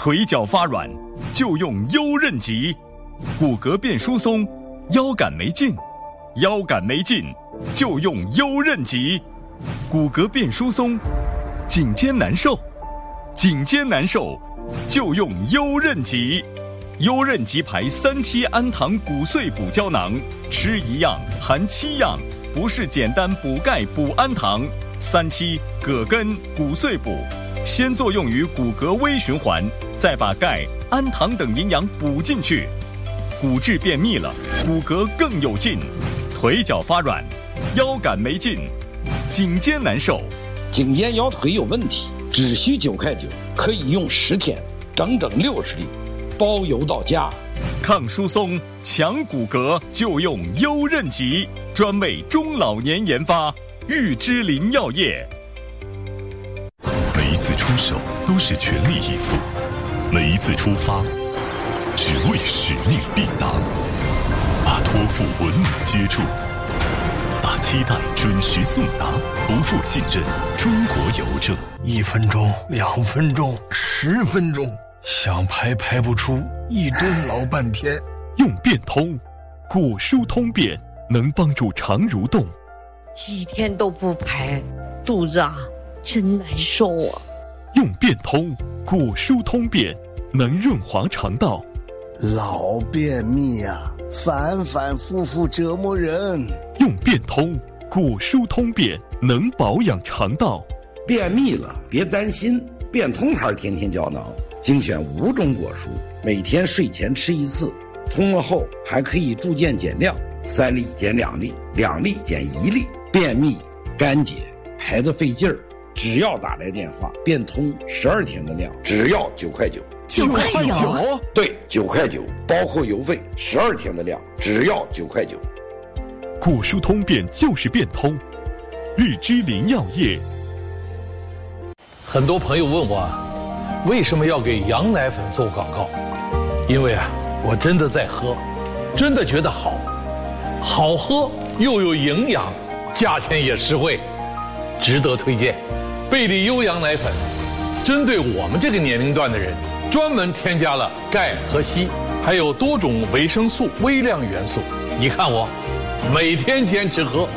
腿脚发软就用优韧极，骨骼变疏松，腰杆没劲，腰杆没劲就用优韧极，骨骼变疏松，颈肩难受，颈肩难受就用优韧极。优韧极牌3期氨糖骨碎补胶囊，吃一样含7样，不是简单补钙补氨糖，3期葛根骨碎补，先作用于骨骼微循环，再把钙、氨糖等营养补进去，骨质便秘了，骨骼更有劲，腿脚发软，腰杆没劲，颈肩难受， 颈肩腰腿有问题，只需9块9，可以用10天，整整60粒，包邮到家。 抗疏松强骨骼就用优韧极，专为中老年研发，玉芝林药业。 每一次出手都是全力以赴，每一次出发只为使命必达，把托付稳稳接住，把期待准时送达，不负信任。中国邮政 ，1分钟、2分钟、10分钟，想排不出，一蹲老半天。 用变通，果蔬通便能帮助肠蠕动。 几天都不排，肚子真难受啊。 用变通，果蔬通便能润滑肠道。 老便秘反复复折磨人。 用变通，果蔬通便能保养肠道。 便秘了别担心，变通牌天天胶囊精选5种果蔬，每天睡前吃1次，通了后还可以逐渐减量，3粒减2粒，2粒减1粒。便秘、干结、排得费劲儿，只要打来电话，变通12天的量，只要9块9。 9块9？ 对，9块9，包括邮费，12天的量，只要9块9。 果蔬通便就是变通，玉芝林药业。 很多朋友问我，为什么要给羊奶粉做广告？因为我真的在喝，真的觉得好喝又有营养，价钱也实惠，值得推荐。贝利优羊奶粉针对我们这个年龄段的人，专门添加了钙和硒，还有多种维生素、微量元素。你看我每天坚持喝。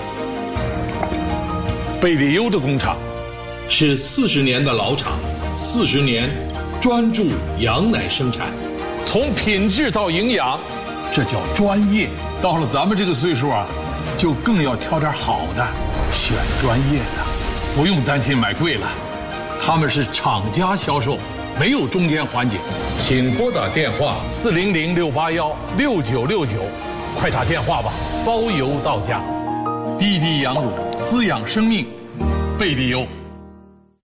贝利优的工厂是40年的老厂，40年专注羊奶生产，从品质到营养，这叫专业。到了咱们这个岁数就更要挑点好的，选专业的，不用担心买贵了。他们是厂家销售，没有中间环节。请拨打电话400-681-6969，快打电话吧，包邮到家。滴滴羊乳滋养生命，贝利优。